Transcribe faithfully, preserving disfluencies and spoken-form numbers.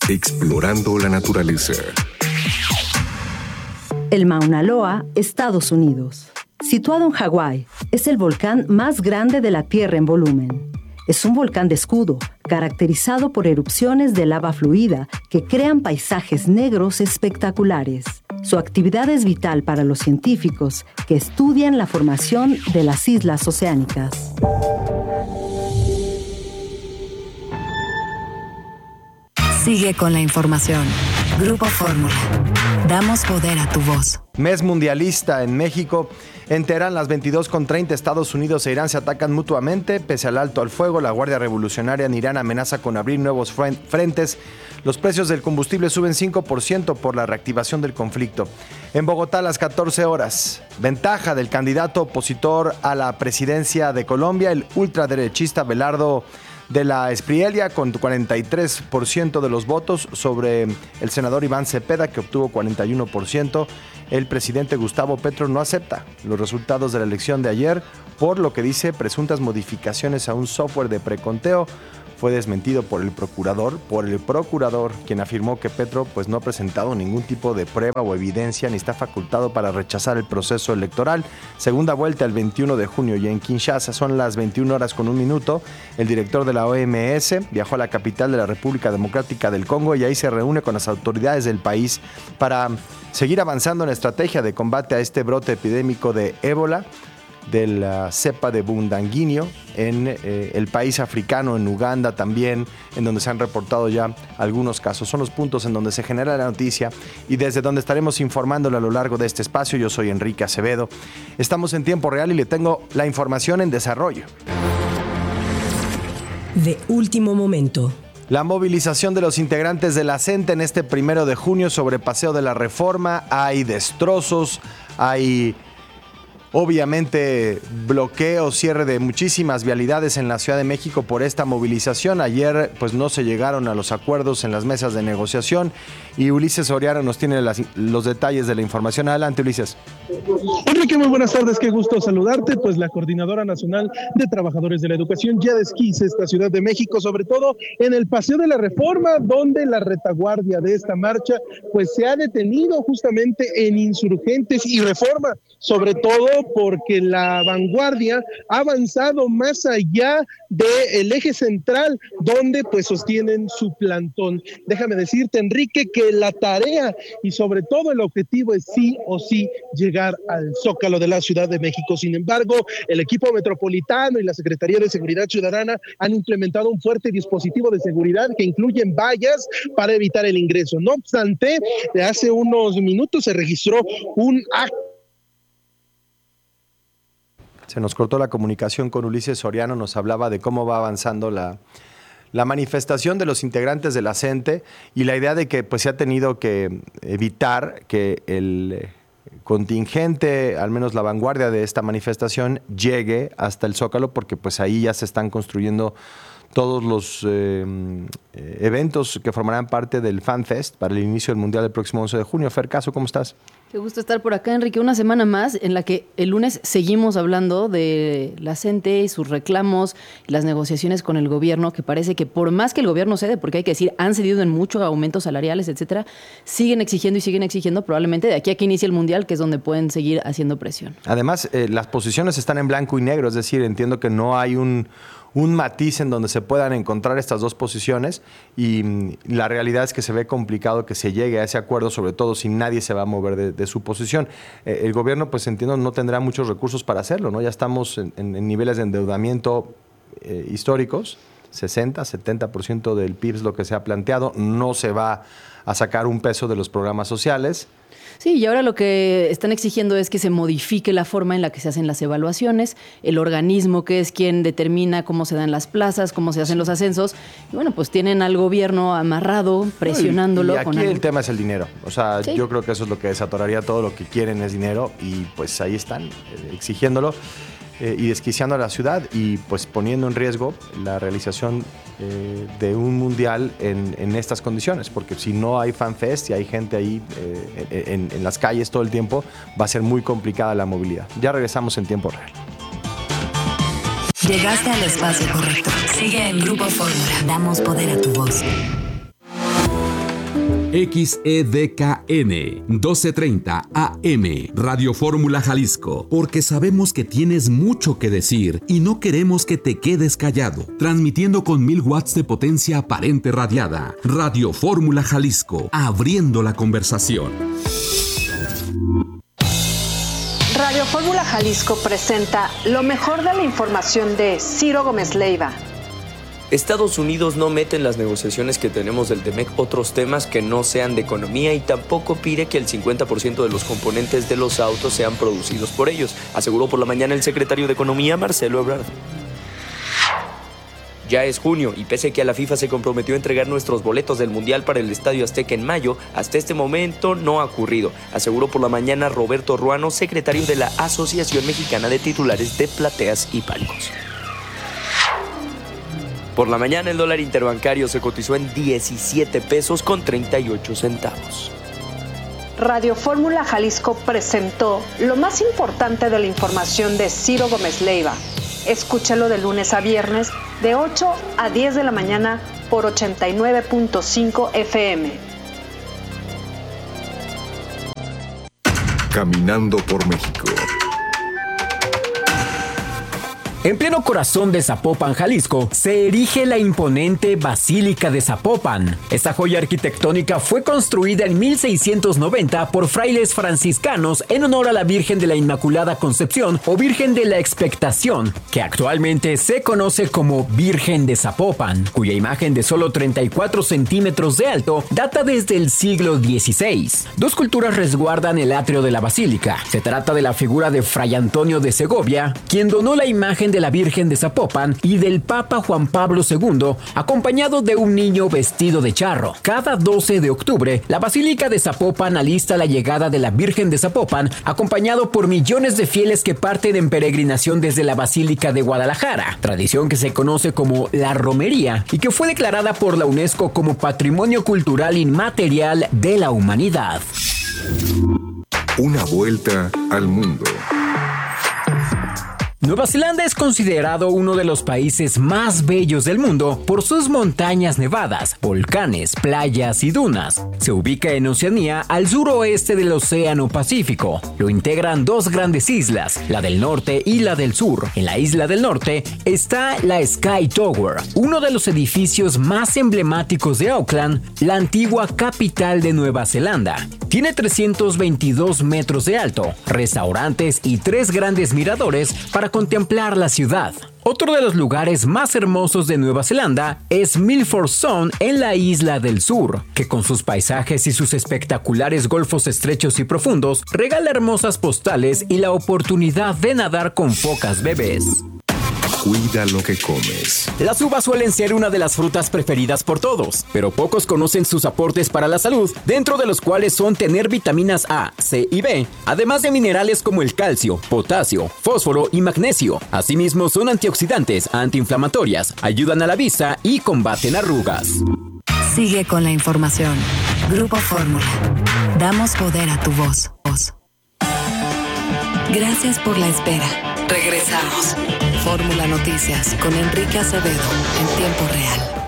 Explorando la naturaleza. El Mauna Loa, Estados Unidos. Situado en Hawái, es el volcán más grande de la Tierra en volumen. Es un volcán de escudo, caracterizado por erupciones de lava fluida que crean paisajes negros espectaculares. Su actividad es vital para los científicos que estudian la formación de las islas oceánicas. Sigue con la información. Grupo Fórmula. Damos poder a tu voz. Mes mundialista en México. En Teherán, las veintidós con treinta, Estados Unidos e Irán se atacan mutuamente. Pese al alto al fuego, la Guardia Revolucionaria en Irán amenaza con abrir nuevos frentes. Los precios del combustible suben cinco por ciento por la reactivación del conflicto. En Bogotá, a las catorce horas, ventaja del candidato opositor a la presidencia de Colombia, el ultraderechista Abelardo de la Espriella, con cuarenta y tres por ciento de los votos sobre el senador Iván Cepeda, que obtuvo cuarenta y uno por ciento. El presidente Gustavo Petro no acepta los resultados de la elección de ayer, por lo que dice presuntas modificaciones a un software de preconteo. Fue desmentido por el procurador, por el procurador, quien afirmó que Petro pues, no ha presentado ningún tipo de prueba o evidencia ni está facultado para rechazar el proceso electoral. Segunda vuelta el veintiuno de junio y en Kinshasa son las veintiuna horas con un minuto. El director de la O M S viajó a la capital de la República Democrática del Congo y ahí se reúne con las autoridades del país para seguir avanzando en la estrategia de combate a este brote epidémico de ébola, de la cepa de Bundanguinio en eh, el país africano, en Uganda también, en donde se han reportado ya algunos casos. Son los puntos en donde se genera la noticia y desde donde estaremos informándole a lo largo de este espacio. Yo soy Enrique Acevedo. Estamos en tiempo real y le tengo la información en desarrollo. De último momento. La movilización de los integrantes de la C E N T E en este primero de junio sobre Paseo de la Reforma. Hay destrozos, hay obviamente bloqueo, cierre de muchísimas vialidades en la Ciudad de México por esta movilización. Ayer pues no se llegaron a los acuerdos en las mesas de negociación y Ulises Soriano nos tiene las, los detalles de la información. Adelante, Ulises. Enrique, muy buenas tardes, qué gusto saludarte. Pues la Coordinadora Nacional de Trabajadores de la Educación ya desquicia esta Ciudad de México, sobre todo en el Paseo de la Reforma, donde la retaguardia de esta marcha pues se ha detenido justamente en Insurgentes y Reforma, sobre todo porque la vanguardia ha avanzado más allá del eje central, donde pues sostienen su plantón. Déjame decirte, Enrique, que la tarea y sobre todo el objetivo es sí o sí llegar al Zócalo de la Ciudad de México. Sin embargo, el equipo metropolitano y la Secretaría de Seguridad Ciudadana han implementado un fuerte dispositivo de seguridad que incluyen vallas para evitar el ingreso. No obstante, hace unos minutos se registró un acto. Se nos cortó la comunicación con Ulises Soriano, nos hablaba de cómo va avanzando la, la manifestación de los integrantes de la C E N T E y la idea de que pues, se ha tenido que evitar que el contingente, al menos la vanguardia de esta manifestación, llegue hasta el Zócalo, porque pues, ahí ya se están construyendo todos los eh, eventos que formarán parte del FanFest para el inicio del Mundial del próximo once de junio. Fer Caso, ¿cómo estás? Qué gusto estar por acá, Enrique. Una semana más en la que el lunes seguimos hablando de la C E N T E y sus reclamos y las negociaciones con el gobierno, que parece que por más que el gobierno cede, porque hay que decir, han cedido en muchos aumentos salariales, etcétera, siguen exigiendo y siguen exigiendo probablemente de aquí a que inicie el Mundial, que es donde pueden seguir haciendo presión. Además, eh, las posiciones están en blanco y negro, es decir, entiendo que no hay un... un matiz en donde se puedan encontrar estas dos posiciones y mm, la realidad es que se ve complicado que se llegue a ese acuerdo, sobre todo si nadie se va a mover de, de su posición. Eh, el gobierno, pues entiendo, no tendrá muchos recursos para hacerlo, ¿no? Ya estamos en, en, en niveles de endeudamiento eh, históricos, sesenta, setenta por ciento del P I B es lo que se ha planteado, no se va a sacar un peso de los programas sociales. Sí, y ahora lo que están exigiendo es que se modifique la forma en la que se hacen las evaluaciones, el organismo que es quien determina cómo se dan las plazas, cómo se hacen los ascensos. Y bueno, pues tienen al gobierno amarrado, presionándolo. Y, y aquí con el algo. tema es el dinero. O sea, ¿Sí? Yo creo que eso es lo que desatoraría todo. Lo que quieren es dinero y pues ahí están, eh, exigiéndolo eh, y desquiciando a la ciudad y pues poniendo en riesgo la realización eh, de un mundial en, en estas condiciones, porque si no hay FanFest y hay gente ahí eh, en, en las calles todo el tiempo, va a ser muy complicada la movilidad. Ya regresamos en tiempo real. Llegaste al espacio correcto. Sigue en Grupo Fórmula. Damos poder a tu voz. X E D K N doce treinta A M, Radio Fórmula Jalisco, porque sabemos que tienes mucho que decir y no queremos que te quedes callado. Transmitiendo con mil watts de potencia aparente radiada. Radio Fórmula Jalisco, abriendo la conversación. Radio Fórmula Jalisco presenta lo mejor de la información de Ciro Gómez Leiva. Estados Unidos no mete en las negociaciones que tenemos del T M E C otros temas que no sean de economía y tampoco pide que el cincuenta por ciento de los componentes de los autos sean producidos por ellos, aseguró por la mañana el secretario de Economía, Marcelo Ebrard. Ya es junio y pese a que a la FIFA se comprometió a entregar nuestros boletos del Mundial para el Estadio Azteca en mayo, hasta este momento no ha ocurrido, aseguró por la mañana Roberto Ruano, secretario de la Asociación Mexicana de Titulares de Plateas y Palcos. Por la mañana el dólar interbancario se cotizó en diecisiete pesos con treinta y ocho centavos. Radio Fórmula Jalisco presentó lo más importante de la información de Ciro Gómez Leiva. Escúchalo de lunes a viernes de ocho a diez de la mañana por ochenta y nueve punto cinco F M. Caminando por México. En pleno corazón de Zapopan, Jalisco, se erige la imponente Basílica de Zapopan. Esta joya arquitectónica fue construida en mil seiscientos noventa por frailes franciscanos en honor a la Virgen de la Inmaculada Concepción o Virgen de la Expectación, que actualmente se conoce como Virgen de Zapopan, cuya imagen de solo treinta y cuatro centímetros de alto data desde el siglo dieciséis. Dos culturas resguardan el atrio de la basílica. Se trata de la figura de Fray Antonio de Segovia, quien donó la imagen de la Virgen de Zapopan, y del Papa Juan Pablo segundo, acompañado de un niño vestido de charro. Cada doce de octubre, la Basílica de Zapopan alista la llegada de la Virgen de Zapopan, acompañado por millones de fieles que parten en peregrinación desde la Basílica de Guadalajara, tradición que se conoce como la romería y que fue declarada por la UNESCO como Patrimonio Cultural Inmaterial de la Humanidad. Una vuelta al mundo. Nueva Zelanda es considerado uno de los países más bellos del mundo por sus montañas nevadas, volcanes, playas y dunas. Se ubica en Oceanía, al suroeste del Océano Pacífico. Lo integran dos grandes islas, la del norte y la del sur. En la isla del norte está la Sky Tower, uno de los edificios más emblemáticos de Auckland, la antigua capital de Nueva Zelanda. Tiene trescientos veintidós metros de alto, restaurantes y tres grandes miradores para contemplar la ciudad. Otro de los lugares más hermosos de Nueva Zelanda es Milford Sound en la isla del sur, que con sus paisajes y sus espectaculares golfos estrechos y profundos regala hermosas postales y la oportunidad de nadar con focas bebés. Cuida lo que comes. Las uvas suelen ser una de las frutas preferidas por todos, pero pocos conocen sus aportes para la salud, dentro de los cuales son tener vitaminas A, C y B, además de minerales como el calcio, potasio, fósforo y magnesio. Asimismo, son antioxidantes, antiinflamatorias, ayudan a la vista y combaten arrugas. Sigue con la información. Grupo Fórmula. Damos poder a tu voz. voz. Gracias por la espera. Regresamos. Fórmula Noticias con Enrique Acevedo en tiempo real.